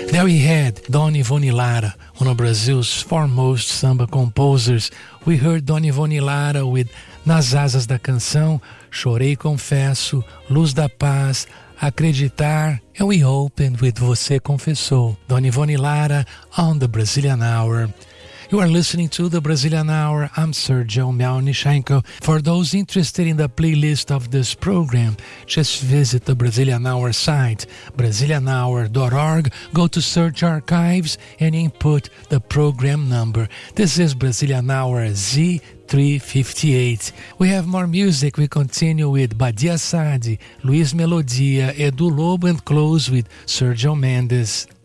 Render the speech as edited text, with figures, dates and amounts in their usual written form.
There we had Dona Ivone Lara, one of Brazil's foremost samba composers. We heard Dona Ivone Lara with Nas Asas da Canção, Chorei Confesso, Luz da Paz, Acreditar, and we opened with Você Confessou, Dona Ivone Lara on the Brazilian Hour. You are listening to the Brazilian Hour. I'm Sergio Melnichenko. For those interested in the playlist of this program, just visit the Brazilian Hour site, brazilianhour.org. Go to Search Archives and input the program number. This is Brazilian Hour Z358. We have more music. We continue with Badia Sadi, Luiz Melodia, Edu Lobo, and close with Sergio Mendes.